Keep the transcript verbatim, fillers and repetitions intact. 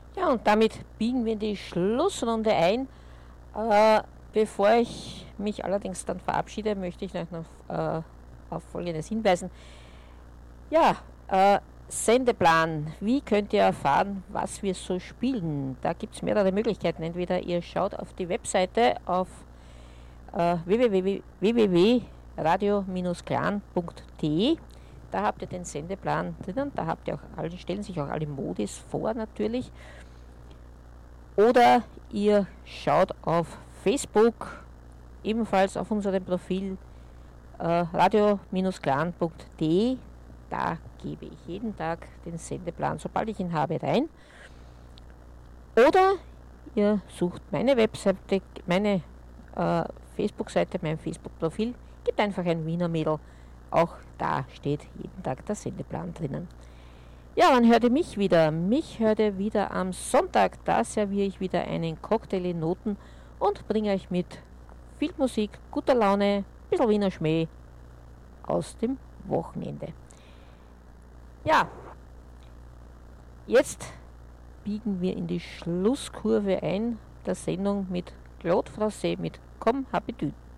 Ja, und damit biegen wir in die Schlussrunde ein. Äh, bevor ich mich allerdings dann verabschiede, möchte ich noch äh, auf Folgendes hinweisen. Ja, äh, Sendeplan. Wie könnt ihr erfahren, was wir so spielen? Da gibt es mehrere Möglichkeiten. Entweder ihr schaut auf die Webseite auf äh, w w w punkt radio clan punkt d e. Da habt ihr den Sendeplan drinnen. Da habt ihr auch alle, stellen sich auch alle Modis vor natürlich. Oder ihr schaut auf Facebook, ebenfalls auf unserem Profil äh, radio clan punkt d e. Da gebe ich jeden Tag den Sendeplan, sobald ich ihn habe, rein. Oder ihr sucht meine Webseite, meine äh, Facebook-Seite, mein Facebook-Profil, gebt einfach ein Wiener Mädel. Auch da steht jeden Tag der Sendeplan drinnen. Ja, wann hört ihr mich wieder? Mich hört ihr wieder am Sonntag. Da serviere ich wieder einen Cocktail in Noten und bringe euch mit viel Musik, guter Laune, ein bisschen Wiener Schmäh aus dem Wochenende. Ja, jetzt biegen wir in die Schlusskurve ein der Sendung mit Claude Francais mit Komm, Habitüt.